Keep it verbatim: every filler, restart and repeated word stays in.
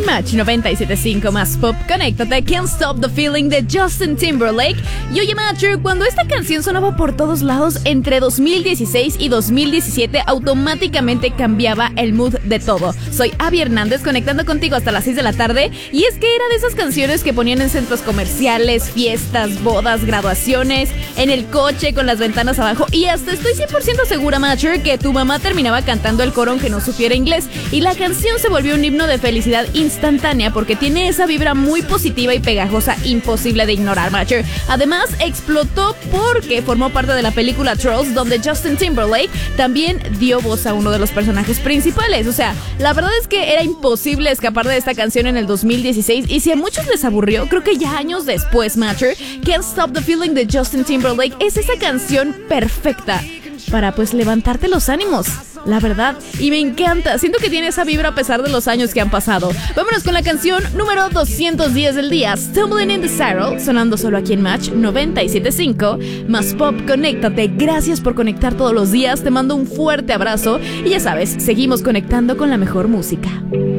Match noventa y siete punto cinco más pop. Conéctate, Can't Stop the Feeling de Justin Timberlake. Y oye, Matcher, cuando esta canción sonaba por todos lados entre dos mil dieciséis y dos mil diecisiete, automáticamente cambiaba el mood de todo. Soy Abby Hernández, conectando contigo hasta las seis de la tarde. Y es que era de esas canciones que ponían en centros comerciales, fiestas, bodas, graduaciones, en el coche con las ventanas abajo. Y hasta estoy cien por ciento segura, Matcher, que tu mamá terminaba cantando el coro aunque no supiera inglés. Y la canción se volvió un himno de felicidad instantánea porque tiene esa vibra muy positiva y pegajosa imposible de ignorar, Matcher. Además, explotó porque formó parte de la película Trolls, donde Justin Timberlake también dio voz a uno de los personajes principales. O sea, la verdad es que era imposible escapar de esta canción en el dos mil dieciséis, y si a muchos les aburrió, creo que ya años después, Matcher, Can't Stop the Feeling de Justin Timberlake es esa canción perfecta para pues levantarte los ánimos, la verdad, y me encanta. Siento que tiene esa vibra a pesar de los años que han pasado. Vámonos con la canción número doscientos diez del día, Stumbling in the Saddle, sonando solo aquí en Match noventa y siete punto cinco más pop. Conéctate, gracias por conectar todos los días, te mando un fuerte abrazo y ya sabes, seguimos conectando con la mejor música.